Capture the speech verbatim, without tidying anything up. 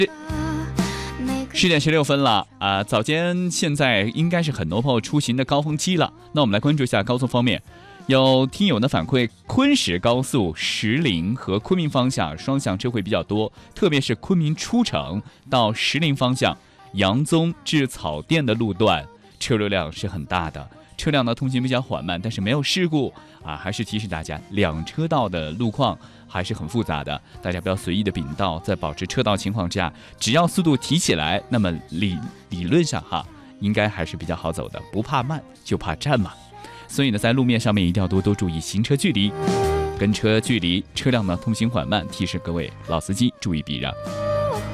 十点十六分了啊、呃！早间现在应该是很多朋友出行的高峰期了。那我们来关注一下高速方面，有听友的反馈，昆石高速石林和昆明方向双向车会比较多，特别是昆明出城到石林方向杨宗至草甸的路段车流量是很大的，车辆呢通行比较缓慢，但是没有事故啊，还是提示大家两车道的路况还是很复杂的，大家不要随意的并道，在保持车道情况之下，只要速度提起来，那么理理论上哈，应该还是比较好走的，不怕慢就怕站嘛。所以呢，在路面上面一定要多多注意行车距离、跟车距离，车辆呢通行缓慢，提示各位老司机注意避让。